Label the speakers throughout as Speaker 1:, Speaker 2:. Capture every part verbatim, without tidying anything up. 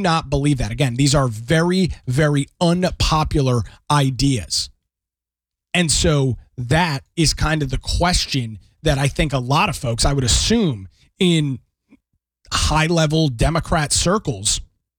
Speaker 1: not believe that. Again, these are very, very unpopular ideas. And so that is kind of the question that I think a lot of folks, I would assume, in high-level Democrat circles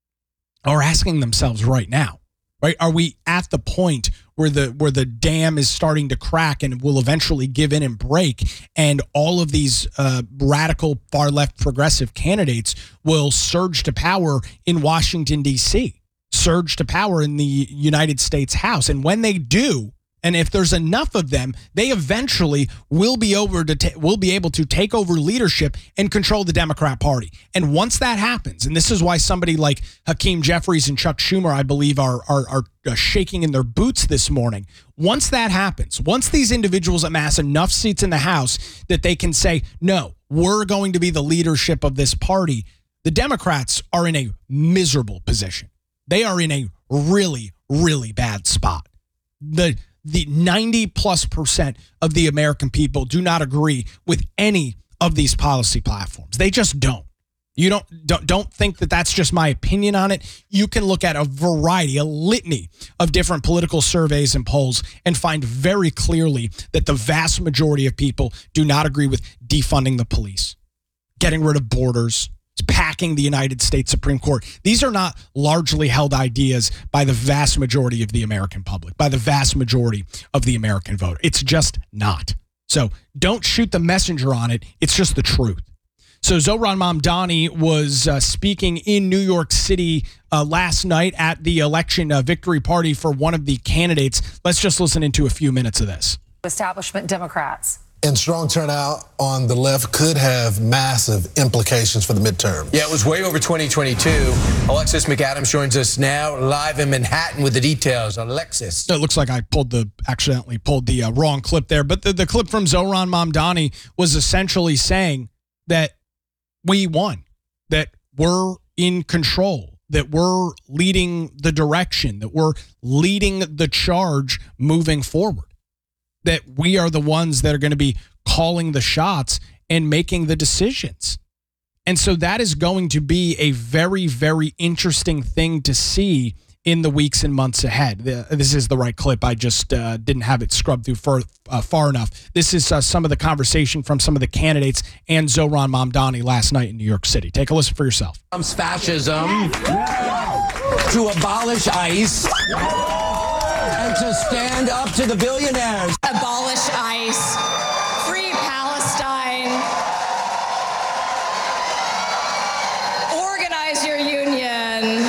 Speaker 1: are asking themselves right now. Right? Are we at the point where the where the dam is starting to crack and will eventually give in and break, and all of these uh, radical far-left progressive candidates will surge to power in Washington, D C, surge to power in the United States House? And when they do, and if there's enough of them, they eventually will be over to ta- will be able to take over leadership and control the Democrat Party. And once that happens, and this is why somebody like Hakeem Jeffries and Chuck Schumer, I believe, are are, are uh, shaking in their boots this morning. Once that happens, once these individuals amass enough seats in the House that they can say, no, we're going to be the leadership of this party, the Democrats are in a miserable position. They are in a really, really bad spot. The The ninety plus percent of the American people do not agree with any of these policy platforms. They just don't. You don't, don't don't think that that's just my opinion on it. You can look at a variety, a litany of different political surveys and polls and find very clearly that the vast majority of people do not agree with defunding the police, getting rid of borders, packing the United States Supreme Court. These are not largely held ideas by the vast majority of the American public, by the vast majority of the American voter. It's just not. So don't shoot the messenger on it. It's just the truth. So Zohran Mamdani was uh, speaking in New York City uh, last night at the election uh, victory party for one of the candidates. Let's just listen into a few minutes of this.
Speaker 2: Establishment Democrats.
Speaker 3: And strong turnout on the left could have massive implications for the midterm.
Speaker 4: Yeah, it was way over twenty twenty-two. Alexis McAdams joins us now live in Manhattan with the details. Alexis.
Speaker 1: It looks like I pulled the accidentally pulled the uh, wrong clip there, but the, the clip from Zohran Mamdani was essentially saying that we won, that we're in control, that we're leading the direction, that we're leading the charge moving forward, that we are the ones that are going to be calling the shots and making the decisions. And so that is going to be a very, very interesting thing to see in the weeks and months ahead. This is the right clip. I just uh, didn't have it scrubbed through far, uh, far enough. This is uh, some of the conversation from some of the candidates and Zohran Mamdani last night in New York City. Take a listen for yourself.
Speaker 4: Comes fascism to abolish ICE and to stand up to the billionaires.
Speaker 5: Abolish ICE. Free Palestine. Organize your union.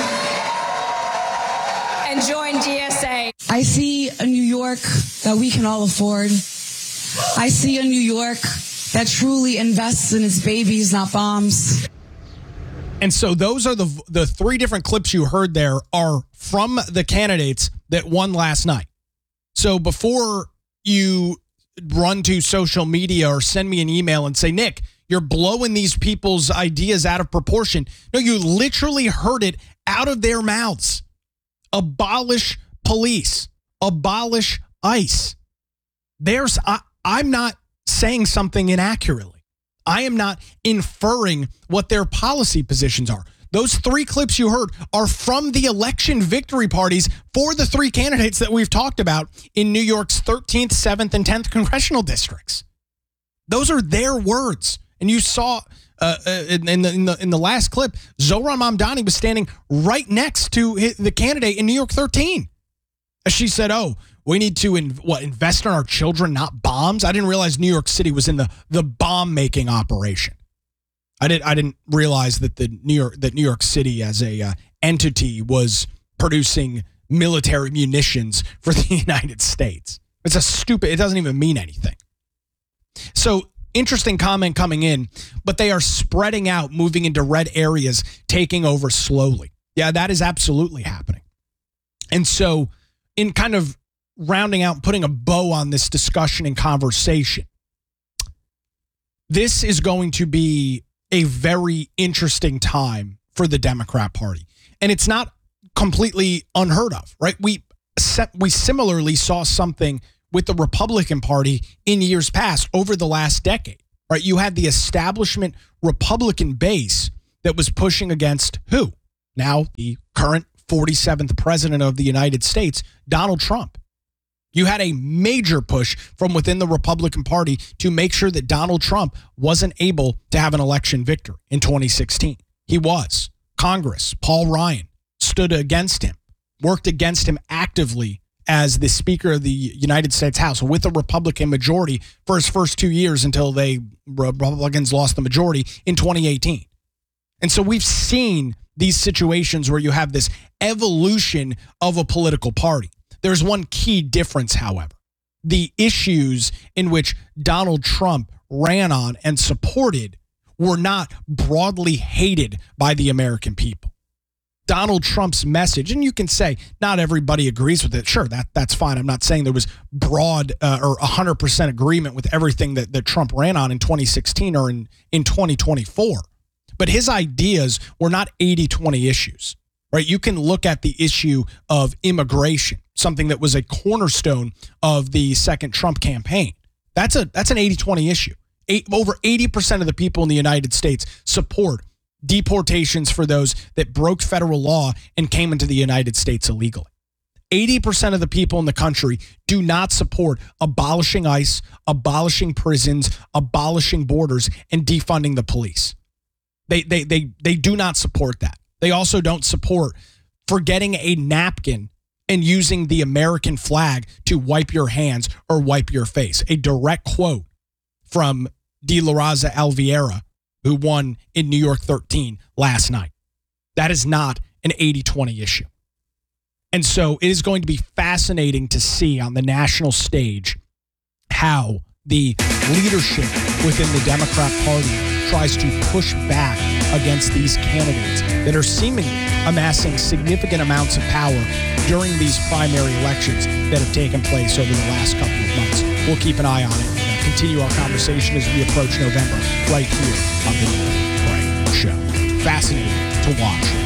Speaker 5: And join D S A.
Speaker 6: I see a New York that we can all afford. I see a New York that truly invests in its babies, not bombs.
Speaker 1: And so those are the the three different clips you heard there are from the candidates that won last night. So before you run to social media or send me an email and say, Nick, you're blowing these people's ideas out of proportion. No, you literally heard it out of their mouths. Abolish police. Abolish ICE. There's, I, I'm not saying something inaccurately. I am not inferring what their policy positions are. Those three clips you heard are from the election victory parties for the three candidates that we've talked about in New York's thirteenth, seventh, and tenth congressional districts. Those are their words. And you saw uh, in, in, the, in, the, in the last clip, Zohran Mamdani was standing right next to his, the candidate in New York thirteen. She said, oh, we need to in, what invest in our children, not bombs. I didn't realize New York City was in the, the bomb-making operation. I didn't I didn't realize that the New York that New York City as a uh, entity was producing military munitions for the United States. It's a stupid, it doesn't even mean anything. So interesting comment coming in, but they are spreading out, moving into red areas, taking over slowly. Yeah, that is absolutely happening. And so in kind of rounding out, putting a bow on this discussion and conversation, this is going to be a very interesting time for the Democrat Party. And it's not completely unheard of, right? We we similarly saw something with the Republican Party in years past over the last decade, right? You had the establishment Republican base that was pushing against who? now the current forty-seventh president of the United States, Donald Trump. You had a major push from within the Republican Party to make sure that Donald Trump wasn't able to have an election victory in twenty sixteen. He was. Congress, Paul Ryan, stood against him, worked against him actively as the Speaker of the United States House with a Republican majority for his first two years until they Republicans lost the majority in twenty eighteen. And so we've seen these situations where you have this evolution of a political party. There's one key difference, however. The issues in which Donald Trump ran on and supported were not broadly hated by the American people. Donald Trump's message, and you can say not everybody agrees with it. Sure, that that's fine. I'm not saying there was broad uh, or one hundred percent agreement with everything that, that Trump ran on in twenty sixteen or in, in twenty twenty-four. But his ideas were not eighty twenty issues, right? You can look at the issue of immigration, something that was a cornerstone of the second Trump campaign. That's a that's an eighty twenty issue. Eight, over eighty percent of the people in the United States support deportations for those that broke federal law and came into the United States illegally. eighty percent of the people in the country do not support abolishing ICE, abolishing prisons, abolishing borders, and defunding the police. They, they, they, they do not support that. They also don't support forgetting a napkin and using the American flag to wipe your hands or wipe your face. A direct quote from De La Raza Alviera, who won in New York thirteen last night. That is not an eighty twenty issue. And so it is going to be fascinating to see on the national stage how the leadership within the Democrat Party tries to push back against these candidates that are seemingly amassing significant amounts of power during these primary elections that have taken place over the last couple of months. We'll keep an eye on it and continue our conversation as we approach November right here on the Neil Craig Show. Fascinating to watch.